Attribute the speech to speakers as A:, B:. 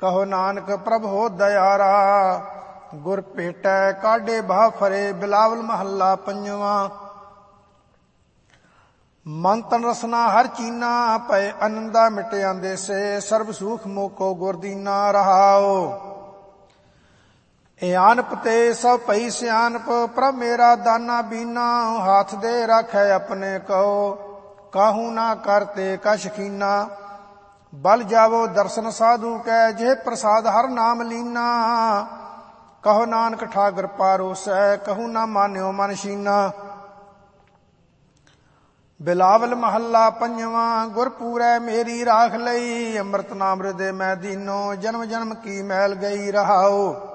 A: ਕਹੋ ਨਾਨਕ ਪ੍ਰਭ ਹੋ ਦਇਆਰਾ। ਗੁਰ ਭੇਟੈ ਕਾਢੇ ਬਾਹ ਫਰੇ, ਬਿਲਾਵਲ ਮਹੱਲਾ ਪੰਜਵਾਂ। ਮਨ ਤਨ ਰਸਨਾ ਹਰ ਚੀਨਾ, ਪਏ ਅਨੰਦਾ ਮਿਟਿਆ ਦੇਸੇ, ਸਰਬ ਸੂਖ ਮੋਕੋ ਗੁਰ ਦੀਨਾ ਰਹਾਓ। ਇਆਨਪ ਤੇ ਸਭ ਭਈ ਸਿਆਨਪ, ਪ੍ਰਭ ਮੇਰਾ ਦਾਨਾ ਬੀਨਾ, ਹੱਥ ਦੇ ਰਾਖੈ ਆਪਣੇ ਕਉ, ਕਾਹੂ ਨਾ ਕਰਤੇ ਕਛ ਕੀਨਾ। ਬਲ ਜਾਵੋ ਦਰਸ਼ਨ ਸਾਧੂ ਕੈ, ਜਿਹ ਪ੍ਰਸਾਦ ਹਰ ਨਾਮ ਲੀਨਾ, ਕਹੋ ਨਾਨਕ ਠਾਕਰ ਪਾਰੋਸੈ, ਕਹੂ ਨਾ ਮਾਨਿਓ ਮਨ ਸ਼ੀਨਾ। ਬਿਲਾਵਲ ਮਹੱਲਾ ਪੰਜਵਾਂ। ਗੁਰ ਪੂਰੈ ਮੇਰੀ ਰਾਖ ਲਈ, ਅੰਮ੍ਰਿਤ ਨਾਮ ਹਿਰਦੇ ਮੈਂ ਦੀਨੋ, ਜਨਮ ਜਨਮ ਕੀ ਮੈਲ ਗਈ ਰਹਾਓ।